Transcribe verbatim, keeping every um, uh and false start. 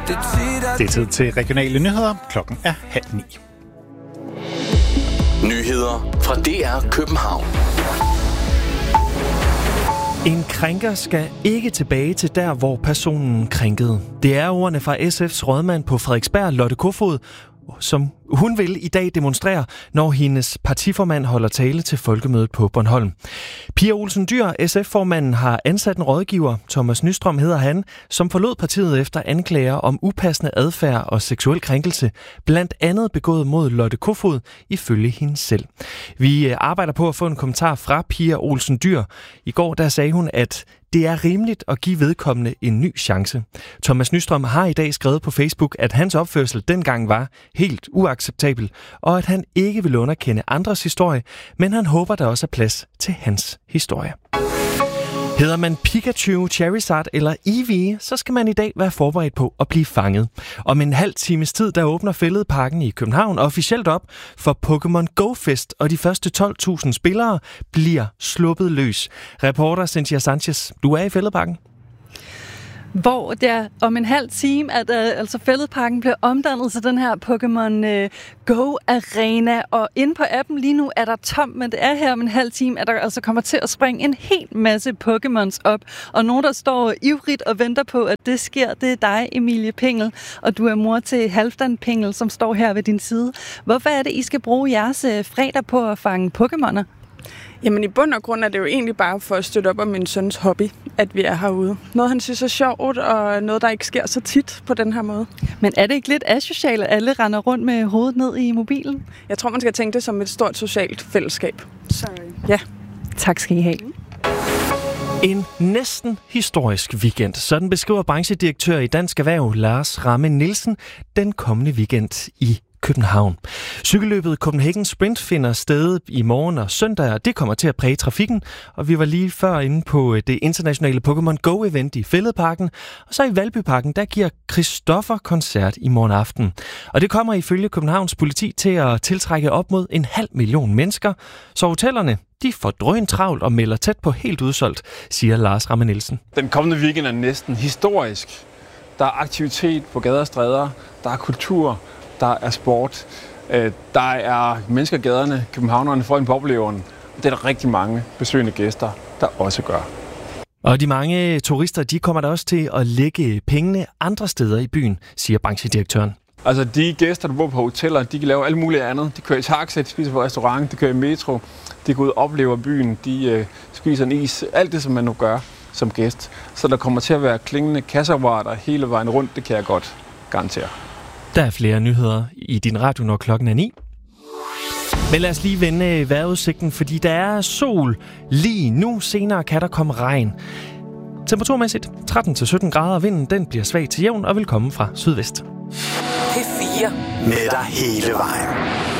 Det er tid til regionale nyheder. Klokken er halv ni. Nyheder fra D R København. En krænker skal ikke tilbage til der, hvor personen krænkede. Det er ordene fra S F's rådmand på Frederiksberg, Lotte Kofod, som hun vil i dag demonstrere, når hendes partiformand holder tale til folkemødet på Bornholm. Pia Olsen Dyhr, S F-formanden, har ansat en rådgiver, Thomas Nystrøm hedder han, som forlod partiet efter anklager om upassende adfærd og seksuel krænkelse, blandt andet begået mod Lotte Kofod, ifølge hende selv. Vi arbejder på at få en kommentar fra Pia Olsen Dyhr. I går der sagde hun, at det er rimeligt at give vedkommende en ny chance. Thomas Nystrøm har i dag skrevet på Facebook, at hans opførsel dengang var helt uacceptabel, og at han ikke vil underkende andres historie, men han håber, der også er plads til hans historie. Hedder man Pikachu, Charizard eller Eevee, så skal man i dag være forberedt på at blive fanget. Om en halv times tid, der åbner Fælledparken i København officielt op for Pokémon Go-fest, og de første tolv tusind spillere bliver sluppet løs. Reporter Cynthia Sanchez, du er i Fælledparken. Hvor der om en halv time, at uh, altså Fælledparken bliver omdannet til den her Pokémon uh, Go Arena, og inde på appen lige nu er der tomt, men det er her om en halv time, at der altså kommer til at springe en hel masse Pokémons op, og nogen, der står ivrigt og venter på, at det sker, det er dig, Emilie Pengel, og du er mor til Halfdan Pengel, som står her ved din side. Hvorfor er det, I skal bruge jeres uh, fredag på at fange Pokémoner? Jamen i bund og grund er det jo egentlig bare for at støtte op om min søns hobby, at vi er herude. Noget han synes er sjovt, og noget der ikke sker så tit på den her måde. Men er det ikke lidt asocialt, at alle render rundt med hovedet ned i mobilen? Jeg tror, man skal tænke det som et stort socialt fællesskab. Så ja. Tak skal I have. En næsten historisk weekend. Sådan beskriver branchedirektør i Dansk Erhverv, Lars Ramme Nielsen, den kommende weekend i København. Cykelløbet Copenhagen Sprint finder sted i morgen og søndag, og det kommer til at præge trafikken. Og vi var lige før inde på det internationale Pokémon Go-event i Fælledparken. Og så i Valbyparken, der giver Christoffer koncert i morgen aften. Og det kommer ifølge Københavns politi til at tiltrække op mod en halv million mennesker. Så hotellerne, de får drøn travlt og melder tæt på helt udsolgt, siger Lars Ramme Nielsen. Den kommende weekend er næsten historisk. Der er aktivitet på gader og stræder, der er kultur, der er sport, der er mennesker i gaderne, københavnerne får en på oplevelsen. Det er der rigtig mange besøgende gæster, der også gør. Og de mange turister, de kommer der også til at lægge pengene andre steder i byen, siger branchedirektøren. Altså de gæster, der bor på hoteller, de kan lave alt muligt andet. De kører i taxa, de spiser på restaurant, de kører i metro, de går ud og oplever byen, de øh, spiser en is, alt det, som man nu gør som gæst. Så der kommer til at være klingende kasseapparater hele vejen rundt, det kan jeg godt garantere. Der er flere nyheder i din radio, når klokken er ni. Men lad os lige vende vejrudsigten, fordi der er sol lige nu. Senere kan der komme regn. Temperaturmæssigt tretten til sytten grader. Vinden den bliver svag til jævn og vil komme fra sydvest. P fire med dig hele vejen.